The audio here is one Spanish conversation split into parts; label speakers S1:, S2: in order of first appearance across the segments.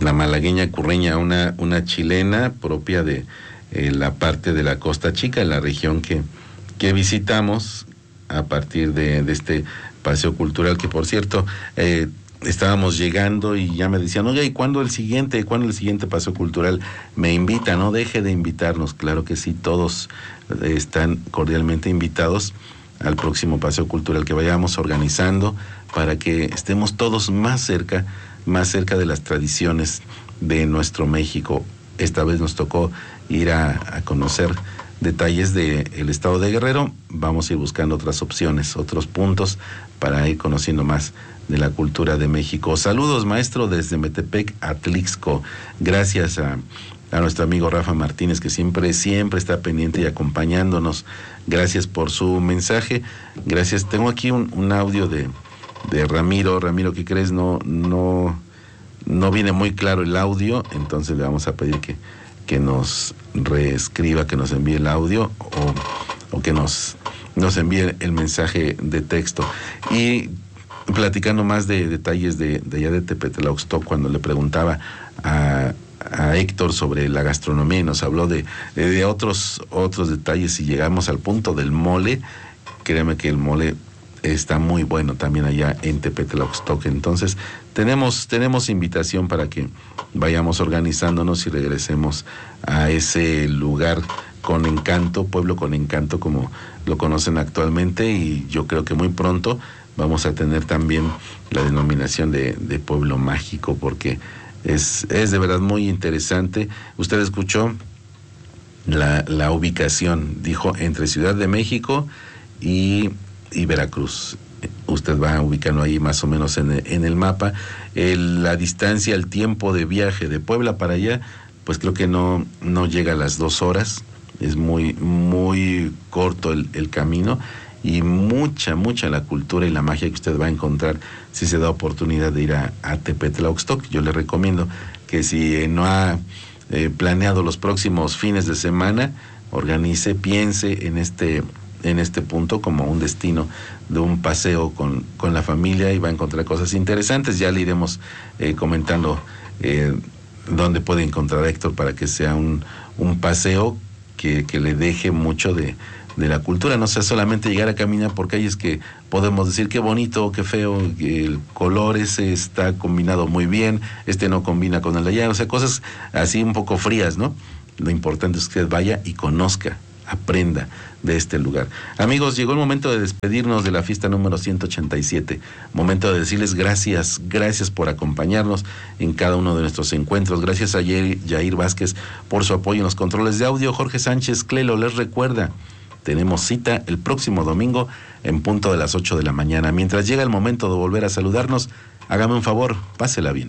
S1: la malagueña curreña, una chilena propia de la parte de la Costa Chica, la región que visitamos a partir de este paseo cultural, que por cierto, estábamos llegando y ya me decían, oye, ¿y cuándo el siguiente paseo cultural? Me invita, no deje de invitarnos. Claro que sí, todos están cordialmente invitados al próximo paseo cultural que vayamos organizando para que estemos todos más cerca de las tradiciones de nuestro México. Esta vez nos tocó ir a conocer detalles del estado de Guerrero. Vamos a ir buscando otras opciones, otros puntos para ir conociendo más de la cultura de México. Saludos, maestro, desde Metepec, Atlixco. Gracias a nuestro amigo Rafa Martínez, que siempre está pendiente y acompañándonos. Gracias por su mensaje. Gracias. Tengo aquí un audio de Ramiro. Ramiro, ¿qué crees? No viene muy claro el audio, entonces le vamos a pedir que nos reescriba, que nos envíe el audio o que nos envíe el mensaje de texto. Y platicando más de detalles de allá de Tepetlauxtoc, cuando le preguntaba a Héctor sobre la gastronomía y nos habló de otros detalles, y llegamos al punto del mole. Créeme que el mole está muy bueno también allá en Tepetlauxtoc. Entonces tenemos invitación para que vayamos organizándonos y regresemos a ese lugar con encanto, pueblo con encanto, como lo conocen actualmente, y yo creo que muy pronto vamos a tener también la denominación de pueblo mágico, porque es de verdad muy interesante. Usted escuchó la ubicación, dijo entre Ciudad de México y Veracruz. Usted va ubicando ahí más o menos en el mapa. La distancia, el tiempo de viaje de Puebla para allá, pues creo que no llega a las 2 horas. Es muy, muy corto el camino, y mucha la cultura y la magia que usted va a encontrar si se da oportunidad de ir a Tepetlauxtoc. Yo le recomiendo que si no ha planeado los próximos fines de semana, organice, piense en este punto como un destino de un paseo con la familia, y va a encontrar cosas interesantes. Ya le iremos comentando dónde puede encontrar a Héctor para que sea un paseo que le deje mucho de la cultura. No sea solamente llegar a caminar por calles que podemos decir qué bonito, qué feo, el color ese está combinado muy bien, no combina con el de allá, o sea, cosas así un poco frías, ¿no? Lo importante es que usted vaya y conozca, aprenda de este lugar. Amigos, llegó el momento de despedirnos de la fiesta número 187, momento de decirles gracias por acompañarnos en cada uno de nuestros encuentros. Gracias a Yair Vázquez por su apoyo en los controles de audio. Jorge Sánchez Clelo les recuerda, tenemos cita el próximo domingo en punto de las 8 de la mañana. Mientras llega el momento de volver a saludarnos, hágame un favor, pásela bien.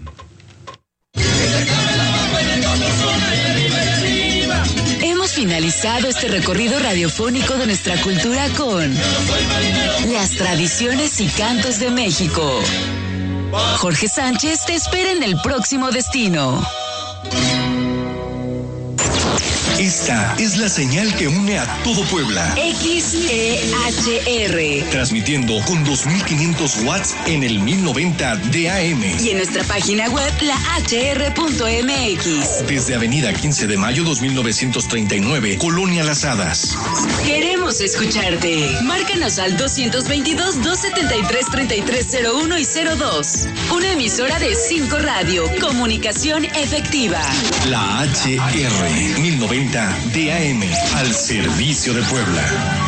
S2: Hemos finalizado este recorrido radiofónico de nuestra cultura con las tradiciones y cantos de México. Jorge Sánchez te espera en el próximo destino.
S3: Esta es la señal que une a todo Puebla.
S2: XEHR.
S3: Transmitiendo con 2500 watts en el 1090 de AM.
S2: Y en nuestra página web, lahr.mx.
S3: Desde Avenida 15 de Mayo 2939, Colonia Las Hadas.
S2: Queremos escucharte. Márcanos al 222-273-3301 y 02. Una emisora de 5 Radio. Comunicación efectiva.
S3: La HR 1090 DAM, al servicio de Puebla.